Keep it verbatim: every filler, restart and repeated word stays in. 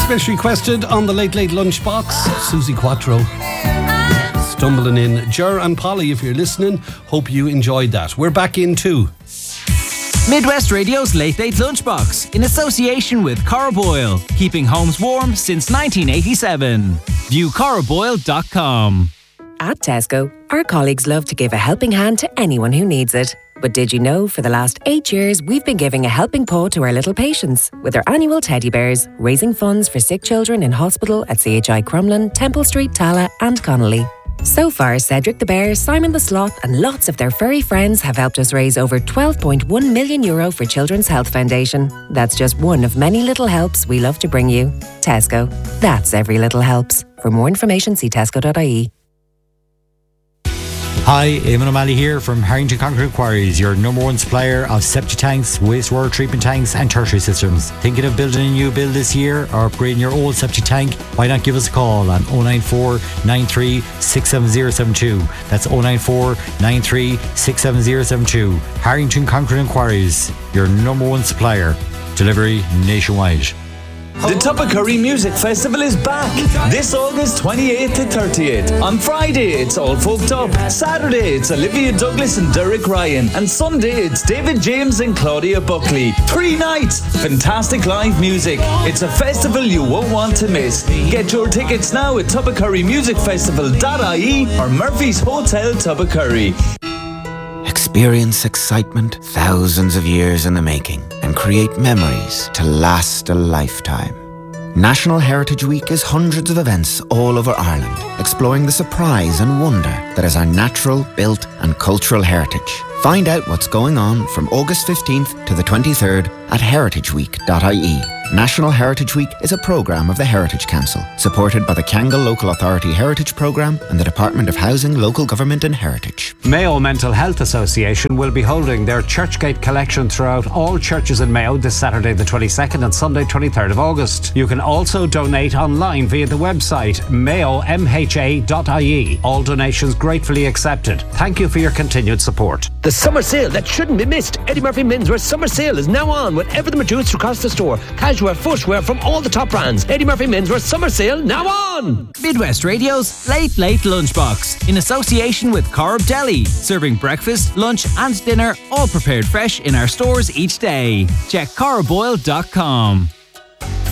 Specially requested on the Late Late Lunchbox, Susie Quattro. Stumbling in. Ger and Polly, if you're listening, hope you enjoyed that. We're back in too. Midwest Radio's Late Late Lunchbox, in association with Coroboyle, keeping homes warm since nineteen eighty-seven. View coroboyle dot com. At Tesco, our colleagues love to give a helping hand to anyone who needs it. But did you know for the last eight years we've been giving a helping paw to our little patients with our annual teddy bears, raising funds for sick children in hospital at C H I Crumlin, Temple Street, Tala and Connolly. So far, Cedric the Bear, Simon the Sloth and lots of their furry friends have helped us raise over twelve point one million euro for Children's Health Foundation. That's just one of many little helps we love to bring you. Tesco. That's every little helps. For more information, see tesco dot I E. Hi, Eamon O'Malley here from Harrington Concrete Quarries, your number one supplier of septic tanks, wastewater treatment tanks and tertiary systems. Thinking of building a new build this year or upgrading your old septic tank? Why not give us a call on oh nine four, nine three, six seven zero seven two. That's oh nine four, nine three, six seven zero seven two. Harrington Concrete Quarries, your number one supplier. Delivery nationwide. The Tubbercurry Music Festival is back this August twenty-eighth to thirtieth. On Friday, it's All Folked Up. Saturday, it's Olivia Douglas and Derek Ryan. And Sunday, it's David James and Claudia Buckley. Three nights, fantastic live music. It's a festival you won't want to miss. Get your tickets now at tubbercurry music festival dot I E or Murphy's Hotel Tubbercurry. Experience excitement thousands of years in the making and create memories to last a lifetime. National Heritage Week is hundreds of events all over Ireland, exploring the surprise and wonder that is our natural, built and cultural heritage. Find out what's going on from August fifteenth to the twenty-third at heritage week dot I E. National Heritage Week is a programme of the Heritage Council, supported by the Kangal Local Authority Heritage Programme and the Department of Housing, Local Government and Heritage. Mayo Mental Health Association will be holding their Churchgate collection throughout all churches in Mayo this Saturday the twenty-second and Sunday twenty-third of August. You can also donate online via the website mayo m h a dot I E. All donations gratefully accepted. Thank you for your continued support. The summer sale that shouldn't be missed. Eddie Murphy Menswear summer sale is now on with everything reduced across the store. Casual footwear from all the top brands. Eddie Murphy Menswear summer sale now on. Midwest Radio's Late Late Lunchbox, in association with Corb Deli, serving breakfast, lunch and dinner, all prepared fresh in our stores each day. Check coroboyle dot com.